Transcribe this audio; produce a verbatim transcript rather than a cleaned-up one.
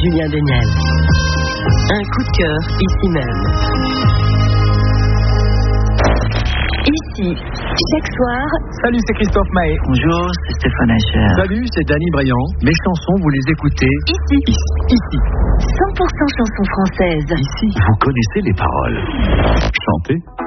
Julien Deniel. Un coup de cœur ici même. Ici, chaque soir. Salut, c'est Christophe Maé. Bonjour, c'est Stéphane Ascher. Salut, c'est Danny Briand. Mes chansons, vous les écoutez Ici. Ici. Ici. cent pour cent chansons françaises. Ici. Vous connaissez les paroles. Chantez